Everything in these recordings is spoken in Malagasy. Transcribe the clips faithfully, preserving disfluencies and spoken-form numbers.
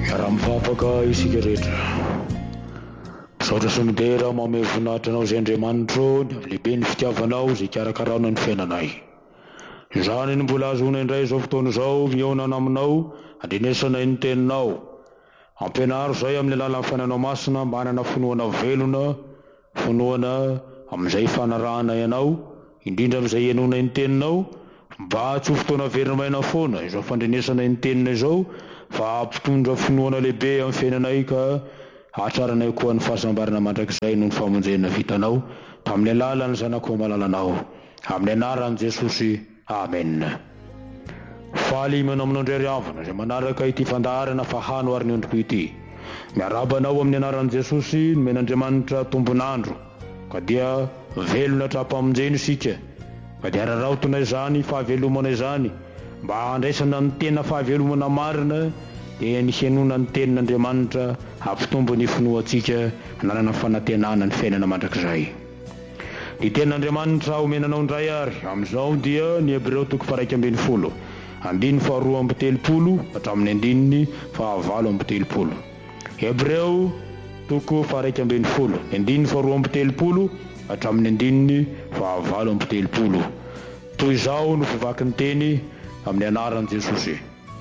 raha mivavaka isika rehetra misaotra sy midera maome voninahitra anao izay Andriamanitro ny avy lehibe ny fitiavanao izay karakaraona ny fiainanay. Izany ny mbola azoana indray izao fotoana izao mihaonana aminao andrenesanay ny teninao. Ampianaro izay amin'ny alalan'ny fananao masina mba hanana finoana velona, finoana amin'izay fanarahana ianao, indrindra amin'izay ianonay ny teninao, mba tsy ho fotoana verina maina foana izao fandrenesanay ny tenina izao, fa ampitondra finoana lehibe amin'ny fiainanay ka hatraranay koa ny fahasambarana mandrakizay noho ny famonjena vitanao tamin'ny alalan'ny zanako malalanao, amin'ny anaran'i Jesosy. Amen. Faly manao aminao indray riavana izay manaraka ity fandaharana fahano ary ny ondriko ity. Miarabanao amin'ny anaran'i Jesosy ny men'Andriamanitra tombonandro, ka dia velona trapamonjeny isika, ka dia raraotona izany fahavelomana izany mba handraisana ny tena fahavelomana marina dia ny hianona ny tenin'Andriamanitra hampitombo ny finoantsika nanana fanantenana ny fiainana mandrakizay. Ny tenin'Andriamanitra omenanao indray ary amin'izao dia ny Hebreo toko faraika ambin'ny folo andininy faharoa amby telopolo hatramin'ny andininy fahavalo amby telopolo. Hebreo toko faraika ambin'ny folo andininy faharoa amby telopolo hatramin'ny andininy fahavalo amby telopolo. Toy izao no fivaky ny teny amin'ny anaran'i Jesosy.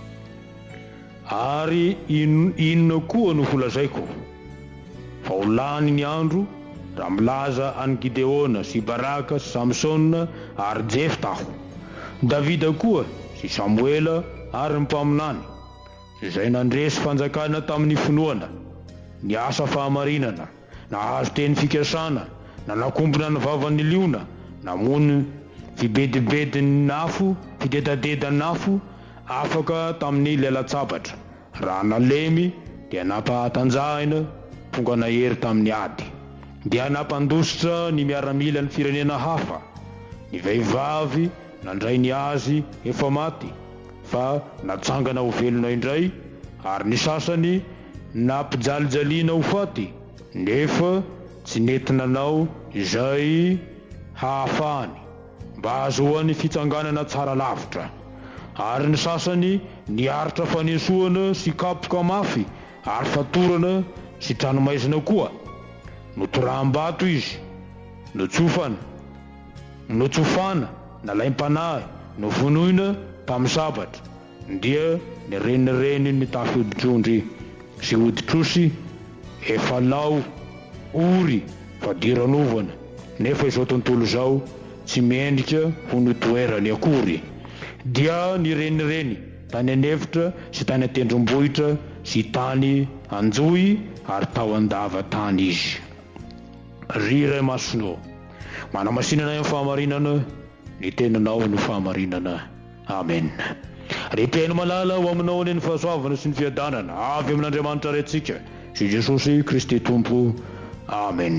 Ary inona koa no holazaiko fa ho lany ny andro raha milaza any Gideona sy Baraka sy Samsona ary Jeftaho, Davida koa sy Samuela ary ny mpaminany izay nandresy fanjakana tamin'ny finoana, ny asa fahamarinana, nahazo teny fikasana, na nakombona ny vavan'ny liona, namono fibedibedin'ny nafo, fidedadedany nafo, afaka tamin'ny lelatsabatra, raha nalemy dia nampahatanjahina tonga nahery tamin'ny ady, dia nampandositra ny miaramila ny firenena hafa, ny vehivavy nandray ny azy efa maty fa natsangana ho velona indray, ary ny sasany nampijalijalina ho faty nefa tsy nentinanao izay hahafahany mba ahazoany fitsanganana tsara lavitra, ary ny sasany niaritra fanesoana sy kapoka mafy ary fatorana sy tranomaizina koa. Notoram-bato izy, notsofana, notsofana, nalaim-panahy, novonoina tamin'ny sabatra, dia ny renireny ny tafy hoditrondry sy hoditrosy efa lao ory fa diranovana, nefa izao tontolo izao tsy mendrika ho notoerany akory, dia ny renireny tany anevitra sy tany atendrombohitra sy tany anjoy ary tao andava tany izy. Ry ray masonao, manamasinana amin'ny fahamarinana, ny teninao no fahamarinana. Amen. Repeno malala ho aminao ny fahasoavana sy ny fiadanana avy amin'Andriamanitra rentsika sy Jesosy Kristy Tompo. Amen.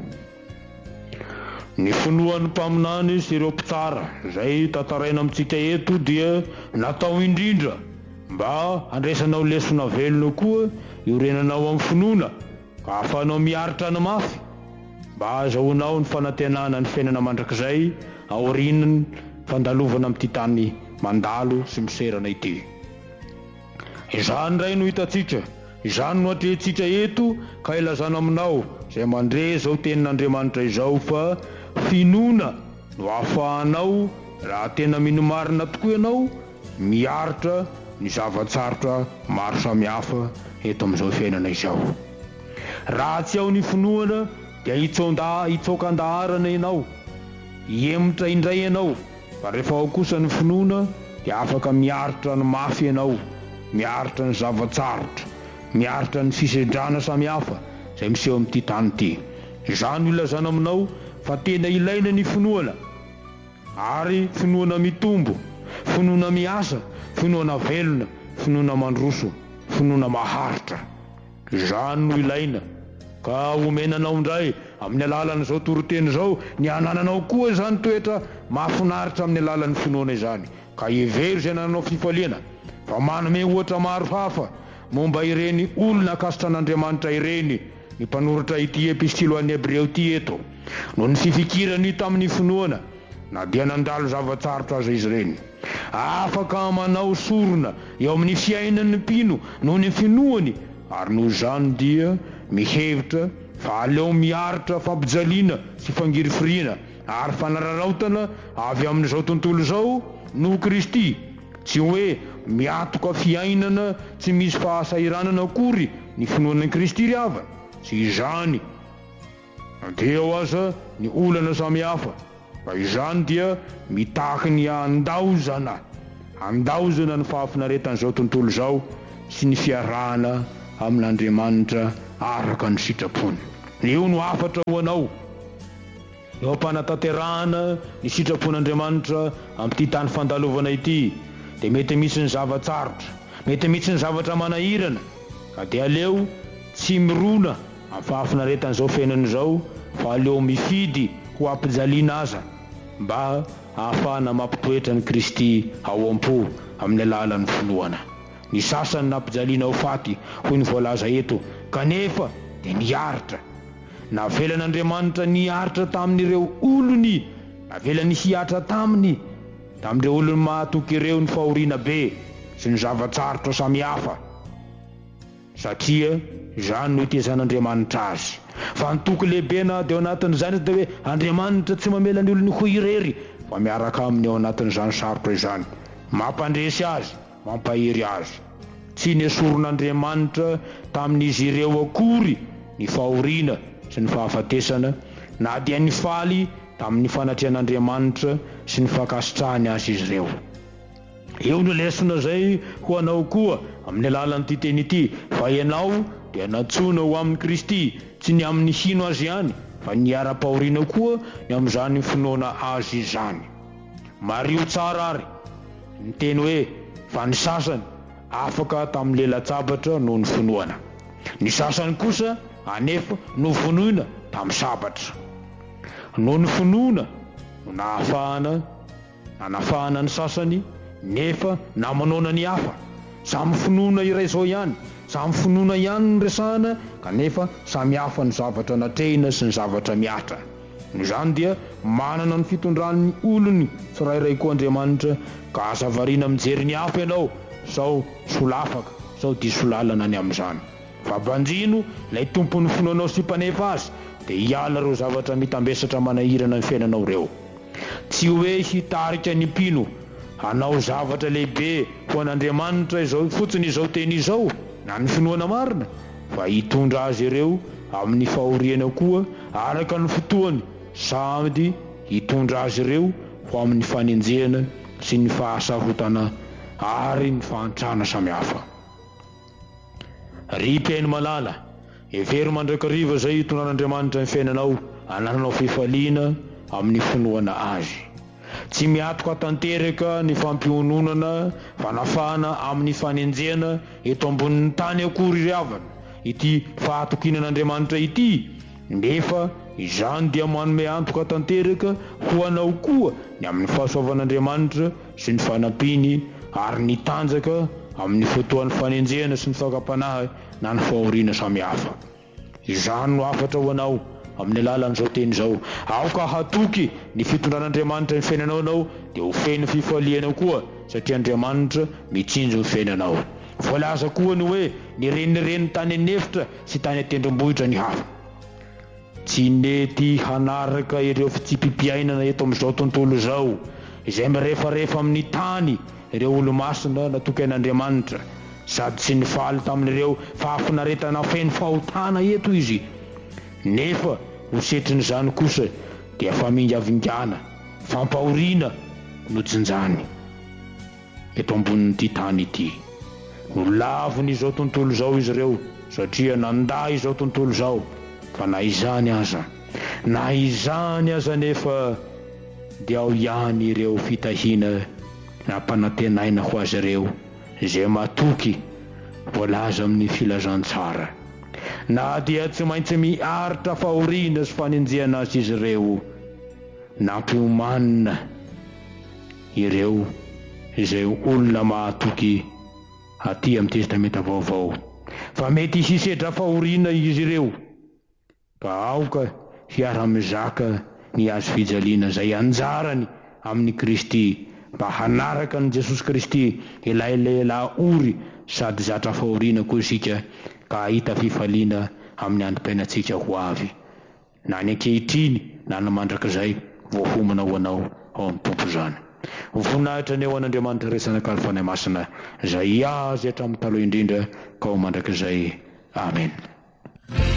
Ny finoan'ny mpaminany sy ireo mpitsara izay tantaraina amintsika eto dia natao indrindra mba handresanao lesona velona koa iorenanao amin'ny finoana ka ahafahanao miaritra ny mafy, mba ahazoanao ny fanantenana ny fiainana mandrakizay aorian'ny fandalovana amin'ity tany mandalo sy miserana ity. Izany indray no hitantsika, izany no atrehintsika eto ka ilazana aminao izay mandre izao tenin'Andriamanitra izao fa finoana no ahafahanao raha tena minomarina tokoa ianao miaritra ny zavatsarotra maro samihafa eto amin'izao fiainana izao. Raha tsy ao ny finoana dia hitsokan-daharana ianao, hiemotra indray ianao, fa rehefa ao kosa ny finoana dia afaka miaritra ny mafy ianao, miaritra ny zavatsarotra, miaritra ny fisedrana samihafa izay miseho amin'ity tany ity. Izany ilazana aminao fa tena ilaina ny finoana, ary finoana mitombo, finoana miasa, finoana velona, finoana mandroso, finoana maharitra. Izany no ilaina ka omenanao indray amin'ny alalan'izao toroteny izao ny anananao koa izany toetra mahafinaritra amin'ny alalan'ny finoana izany, ka hevery izay anananao fifaliana fa manome ohatra maro hafa momba ireny olona akasitra an'Andriamanitra ireny ny mpanoratra ity epistilo an'ny Hebreo ity eto, no ny fifikirany tamin'ny finoana na dia nandalo zavatsarotra aza izy ireny. afaka manao sorona eo amin'ny fiainan'ny mpino noho ny finoany, ary noho izany dia mihevitra fa aleo miaritra fampijaliana sy fangirifiriana ary fanararaotana avy amin'izao tontolo izao no Kristy, tsy hoe miatoka fiainana tsy misy fahasairanana akory ny finoan'i Kristy ry havana, sy izany dia eo aza ny olana samihafa, fa izany dia mitaky ny andaozana andaozana ny fahafinaretan'izao tontolo izao sy ny fiarahana amin'Andriamanitra araka ny sitrapony. Io no afatra ho anao eo ampanataterahana ny sitrapon'Andriamanitra amin'ity tany fandalovana ity. Dia mety misy ny zavatsarotra, mety misy ny zavatra manahirana, ka dia aleo tsy mirona amin'ny fahafinaretan'izao fiainan'izao, fa aleo mifidy ho ampijaliana aza mba ahafahana mampitoetra ny Kristy ao am-po amin'ny alalan'ny finoana. Ny sasany nampijaliana ho faty hoy ny voalaza eto, kanefa dia niaritra. Navelan'Andriamanitra niaritra tamin'ireo olony, navelany hiaritra taminy tamin'ireo olony mahatoky ireo ny fahoriana be sy ny zavatsarotra samihafa, satria izany no itezan'Andriamanitra azy. Fa ny toky lehibe na dia ao anatin'izany dia hoe Andriamanitra tsy mamela ny olony ho irery, fa miaraka aminy ao anatin'izany sarotra izany, mampandresy azy, mampahery azy. Tsy nesoron'Andriamanitra tamin'izy ireo akory ny fahoriana sy ny fahafatesana, na dia ny faly tamin'ny fanatrehan'Andriamanitra sy ny fankasitrahany azy izy ireo. Eo no lesona zay ho anao koa amin'ny alalan'ity teny ity, fa ianao dia natsoina ho amin'ny Kristy, tsy ny amin'ny hino azy ihany, fa ny ara-pahoriana koa ny amin'izany finoana azy izany. Mario tsara ary ny teny hoe fa ny sasany afaka tamin'ny lela-tsabatra noho ny finoana, ny sasany kosa anefa no vonoina tamin'ny sabatra. Noho ny finoana no nahafahana nanafahana ny sasany, nefa namanona ny hafa. Samy finoana iray izao ihany, samy finoana ihany ny resahana, kanefa samy hafa ny zavatra natrehina sy ny zavatra miatra. Izany dia manana ny fitondran'ny olony tsirairay koa Andriamanitra, ka aza variana mijery ny hafa ianao sao solafaka, sao disolalana any amin'izany. Fa banjino ilay tompon'ny finoanao sy mpanefa azy, dia hiala ireo zavatra mitambesatra manahirana ny fiainanao ireo. Tsy hoe hitarika ny mpino hanao zavatra lehibe ho an'Andriamanitra izao fotsiny izao teny izao na ny finoana marina, fa hitondra azy ireo amin'ny fahoriana koa araka ny fotoany, sady hitondra azy ireo ho amin'ny fanenjehana sy ny fahasarotana ary ny fahantrana samihafa. Ry mpiaino malala, hevery mandrakariva zay hitondran'Andriamanitra ny fiainanao, anananao fifaliana amin'ny finoana azy. Tsy miatoka tanteraka ny fampiononana fanafahana amin'ny fanenjehana eto ambonin'ny tany akory ry havana ity fahatokinan'Andriamanitra ity, nefa izany dia manome antoka tanteraka ho anao koa ny amin'ny fahasoavan'Andriamanitra sy ny fanampiny ary ny tanjaka amin'ny fotoan'ny fanenjehana sy ny fakapanahy na ny fahoriana samihafa. Izany no afatra ho anao amin'ny alalan'izao teny izao. Aoka hatoky ny fitondran'Andriamanitra ny fiainanao anao, dia ho feno fifaliana koa, satria Andriamanitra mitsinjo ny fiainanao. Voalaza koa ny hoe ny renireny tany anefitra sy tany atendrombohitra ny hafa. Tsy nety hanaraka ireo fitsipipiainana eto amin'izao tontolo izao, izay mirefarefa amin'ny tany ireo olo-masina natoky an'Andriamanitra, sady tsy nifaly tamin'ireo fahafinaretana feno fahotana eto izy, nefa ho setrin'izany kosa dia famingavingana, fampahoriana no tsinjany eto ambonin'ity tany ity. Ho laviny izao tontolo izao izy ireo, satria nanda izao tontolo izao, fa na izany aza na izany aza nefa dia ao ihany ireo fitahina na mpanantenaina ho azy ireo izay matoky voalaza amin'ny filazantsara, na dia tsy maintsy miaritra fahoriana sy fanenjehana azy izy ireo, nampiomanina ireo izay olona mahatoky aty amin'ny testamenta vaovao, fa mety hisedra fahoriana izy ireo, ka aoka hiara-mizaka ny azo fijaliana zay anjarany amin'ny Kristy mba hanaraka ny Jesosy Kristy ilailela ory sady zatra fahoriana koa isika ka hita fifaliana amin'ny androm-piainantsika ho avy na ny ankehitriny na ny mandrakizay voahomana ho anao ao amin'ny tompo izany. Voninahitra ny eo an'Andriamanitra resana kalifany masina izay azy hatramin'ny taloha indrindra ka ho mandrakizay. Amen.